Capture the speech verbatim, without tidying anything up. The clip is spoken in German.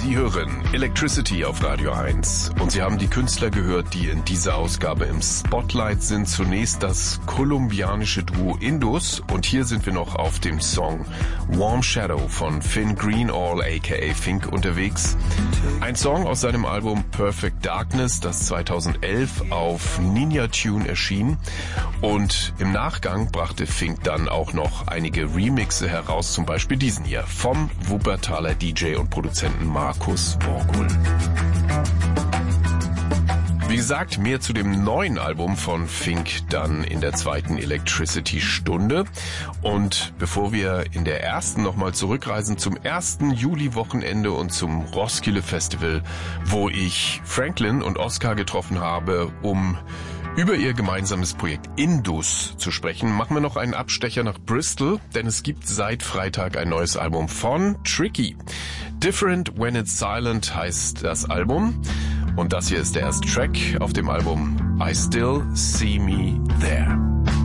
Sie hören Electricity auf Radio eins und Sie haben die Künstler gehört, die in dieser Ausgabe im Spotlight sind. Zunächst das kolumbianische Duo Indus und hier sind wir noch auf dem Song Warm Shadow von Finn Greenall aka Fink unterwegs. Ein Song aus seinem Album Perfect Darkness, das zweitausendelf auf Ninja Tune erschien, und im Nachgang brachte Fink dann auch noch einige Remixe heraus, zum Beispiel diesen hier vom Wuppertaler D J und Produzenten Markus Borgul. Wie gesagt, mehr zu dem neuen Album von Fink dann in der zweiten Electricity-Stunde. Und bevor wir in der ersten nochmal zurückreisen zum ersten Juli-Wochenende und zum Roskilde Festival, wo ich Franklin und Oscar getroffen habe, um über ihr gemeinsames Projekt Indus zu sprechen, machen wir noch einen Abstecher nach Bristol, denn es gibt seit Freitag ein neues Album von Tricky. Different When It's Silent heißt das Album und das hier ist der erste Track auf dem Album I Still See Me There.